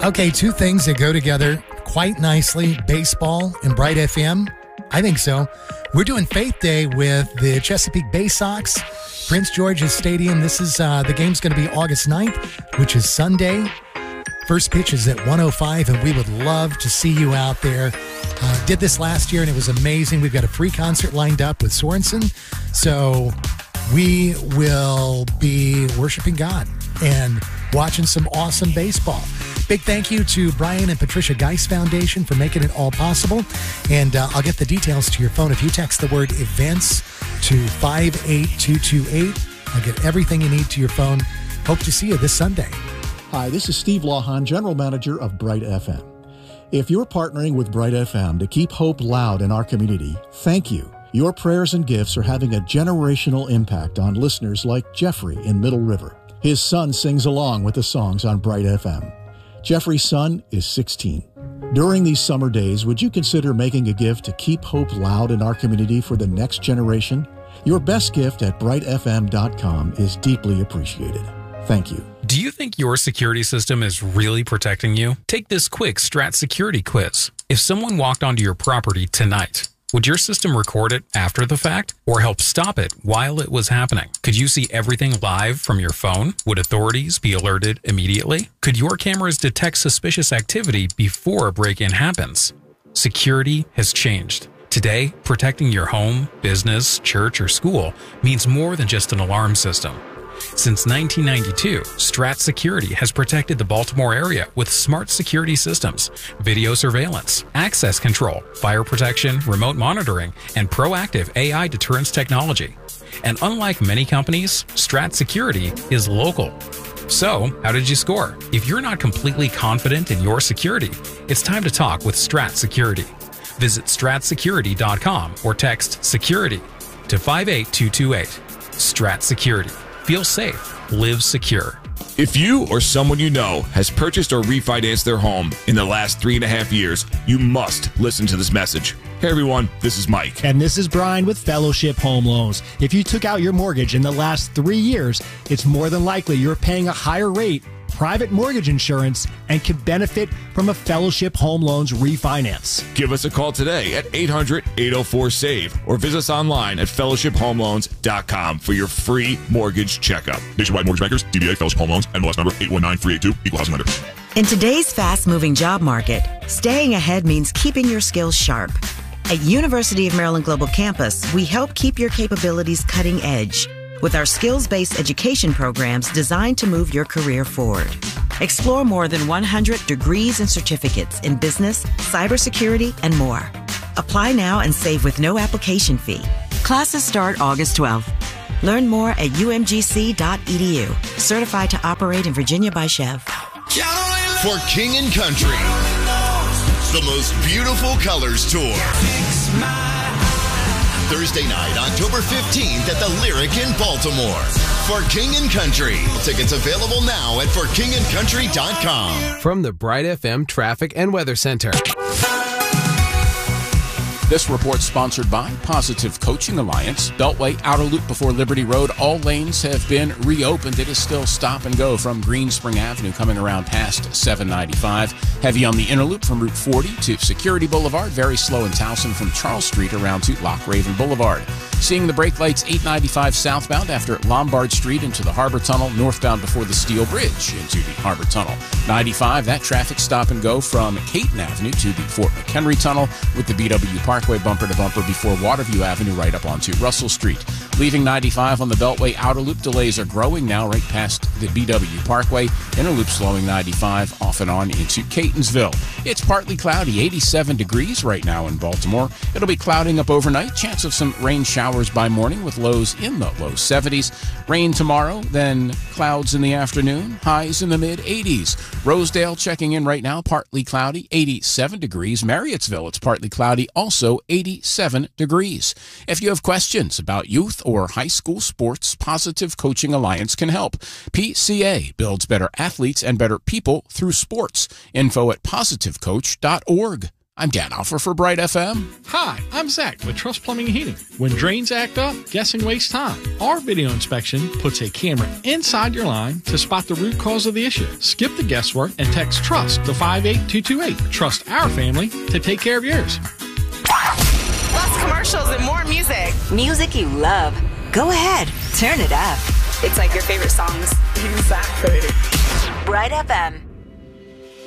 Okay, two things that go together quite nicely, baseball and Bright FM. I think so. We're doing Faith Day with the Chesapeake Bay Sox, Prince George's Stadium. This is the game's going to be August 9th, which is Sunday. First pitch is at 1:05, and we would love to see you out there. Did this last year, and it was amazing. We've got a free concert lined up with Sorensen. So we will be worshiping God and watching some awesome baseball. Big thank you to Brian and Patricia Geis Foundation for making it all possible. And I'll get the details to your phone. If you text the word events to 58228, I'll get everything you need to your phone. Hope to see you this Sunday. Hi, this is Steve Lawhon, General Manager of Bright FM. If you're partnering with Bright FM to keep hope loud in our community, thank you. Your prayers and gifts are having a generational impact on listeners like Jeffrey in Middle River. His son sings along with the songs on Bright FM. Jeffrey's son is 16. During these summer days, would you consider making a gift to keep hope loud in our community for the next generation? Your best gift at brightfm.com is deeply appreciated. Thank you. Do you think your security system is really protecting you? Take this quick Strat Security quiz. If someone walked onto your property tonight, would your system record it after the fact or help stop it while it was happening? Could you see everything live from your phone? Would authorities be alerted immediately? Could your cameras detect suspicious activity before a break-in happens? Security has changed. Today, protecting your home, business, church, or school means more than just an alarm system. Since 1992, Strat Security has protected the Baltimore area with smart security systems, video surveillance, access control, fire protection, remote monitoring, and proactive AI deterrence technology. And unlike many companies, Strat Security is local. So, how did you score? If you're not completely confident in your security, it's time to talk with Strat Security. Visit stratsecurity.com or text SECURITY to 58228. Strat Security. Feel safe. Live secure. If you or someone you know has purchased or refinanced their home in the last 3.5 years, you must listen to this message. Hey everyone, this is Mike. And this is Brian with Fellowship Home Loans. If you took out your mortgage in the last 3 years, it's more than likely you're paying a higher rate, private mortgage insurance, and can benefit from a Fellowship Home Loans refinance. Give us a call today at 800-804-SAVE or visit us online at fellowshiphomeloans.com for your free mortgage checkup. Nationwide Mortgage Bankers, DBA Fellowship Home Loans, NMLS number 819382, Equal Housing Lender. In today's fast-moving job market, staying ahead means keeping your skills sharp. At University of Maryland Global Campus, we help keep your capabilities cutting edge with our skills-based education programs designed to move your career forward. Explore more than 100 degrees and certificates in business, cybersecurity, and more. Apply now and save with no application fee. Classes start August 12th. Learn more at umgc.edu. Certified to operate in Virginia by Chev. For King and Country, the most beautiful colors tour. Thursday night, October 15th at the Lyric in Baltimore. For King and Country. Tickets available now at forkingandcountry.com. From the Bright FM Traffic and Weather Center. This report sponsored by Positive Coaching Alliance. Beltway Outer Loop before Liberty Road. All lanes have been reopened. It is still stop and go from Greenspring Avenue coming around past 795. Heavy on the inner loop from Route 40 to Security Boulevard. Very slow in Towson from Charles Street around to Loch Raven Boulevard. Seeing the brake lights 895 southbound after Lombard Street into the Harbor Tunnel, northbound before the Steel Bridge into the Harbor Tunnel. 95, that traffic stop and go from Caton Avenue to the Fort McHenry Tunnel with the BW Parkway bumper to bumper before Waterview Avenue right up onto Russell Street. Leaving 95 on the Beltway Outer Loop, delays are growing now right past the BW Parkway. Inner Loop slowing 95 off and on into Catonsville. It's partly cloudy, 87 degrees right now in Baltimore. It'll be clouding up overnight, chance of some rain showers by morning with lows in the low 70s. Rain tomorrow, then clouds in the afternoon, highs in the mid-80s. Rosedale checking in right now, partly cloudy, 87 degrees. Marriottsville, it's partly cloudy, also 87 degrees. If you have questions about youth or high school sports, Positive Coaching Alliance can help. PCA builds better athletes and better people through sports. Info at positivecoach.org. I'm Dan Alpha for Bright FM. Hi, I'm Zach with Trust Plumbing and Heating. When drains act up, guessing wastes time. Our video inspection puts a camera inside your line to spot the root cause of the issue. Skip the guesswork and text TRUST to 58228. Trust our family to take care of yours. Less commercials and more music. Music you love. Go ahead, turn it up. It's like your favorite songs. Exactly. Bright FM.